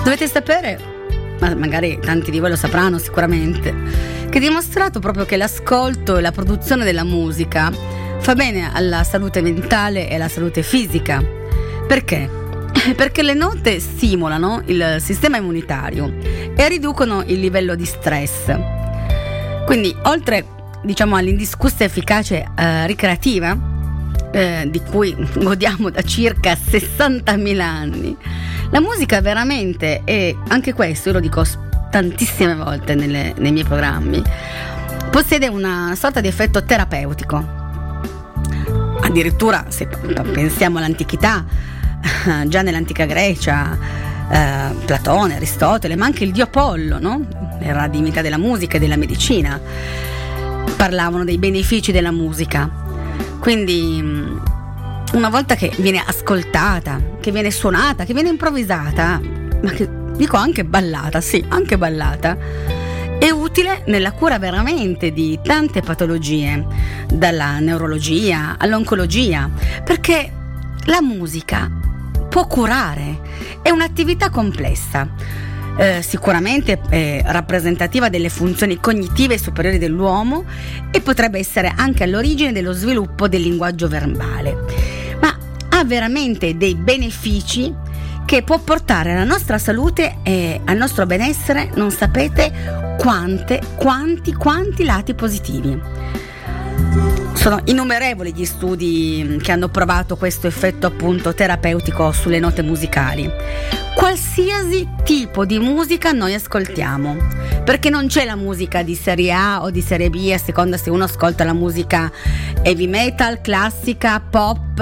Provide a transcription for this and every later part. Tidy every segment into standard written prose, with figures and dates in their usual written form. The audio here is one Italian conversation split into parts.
Dovete sapere, ma magari tanti di voi lo sapranno sicuramente, che è dimostrato proprio che l'ascolto e la produzione della musica fa bene alla salute mentale e alla salute fisica. Perché? Perché le note stimolano il sistema immunitario e riducono il livello di stress. Quindi, oltre, diciamo, all'indiscussa efficacia ricreativa, di cui godiamo da circa 60.000 anni, la musica veramente, e anche questo io lo dico tantissime volte nei miei programmi, possiede una sorta di effetto terapeutico. Addirittura, se pensiamo all'antichità, già nell'antica Grecia, Platone, Aristotele, ma anche il dio Apollo, no? Era la divinità della musica e della medicina, parlavano dei benefici della musica. Quindi una volta che viene ascoltata, che viene suonata, che viene improvvisata, ma che dico anche ballata, sì, anche ballata, è utile nella cura veramente di tante patologie, dalla neurologia all'oncologia, perché la musica può curare, è un'attività complessa. Sicuramente rappresentativa delle funzioni cognitive superiori dell'uomo e potrebbe essere anche all'origine dello sviluppo del linguaggio verbale, ma ha veramente dei benefici che può portare alla nostra salute e al nostro benessere. Non sapete quanti lati positivi. Sono innumerevoli gli studi che hanno provato questo effetto appunto terapeutico sulle note musicali. Qualsiasi tipo di musica noi ascoltiamo, perché non c'è la musica di serie A o di serie B a seconda se uno ascolta la musica heavy metal, classica, pop,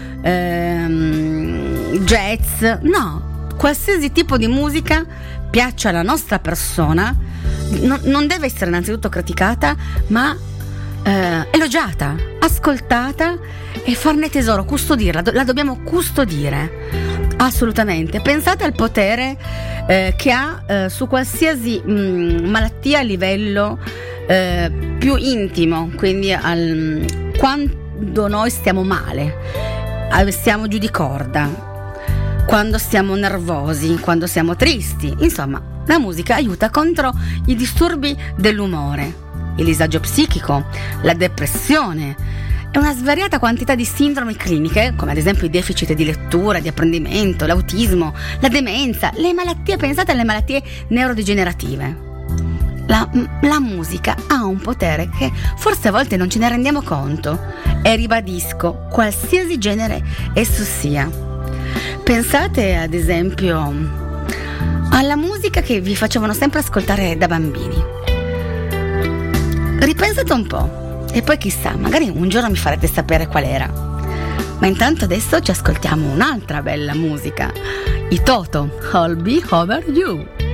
jazz. No, qualsiasi tipo di musica piaccia alla nostra persona non deve essere innanzitutto criticata, ma elogiata, ascoltata e farne tesoro, custodirla, la dobbiamo custodire assolutamente. Pensate al potere che ha su qualsiasi malattia a livello più intimo, quindi quando noi stiamo male, siamo giù di corda, quando siamo nervosi, quando siamo tristi. Insomma, la musica aiuta contro i disturbi dell'umore, il disagio psichico, la depressione e una svariata quantità di sindromi cliniche, come ad esempio i deficit di lettura, di apprendimento, l'autismo, la demenza, le malattie, pensate alle malattie neurodegenerative. La musica ha un potere che forse a volte non ce ne rendiamo conto, e ribadisco, qualsiasi genere esso sia. Pensate ad esempio alla musica che vi facevano sempre ascoltare da bambini. Ripensate un po' e poi chissà, magari un giorno mi farete sapere qual era. Ma intanto adesso ci ascoltiamo un'altra bella musica, i Toto, I'll Be Over You.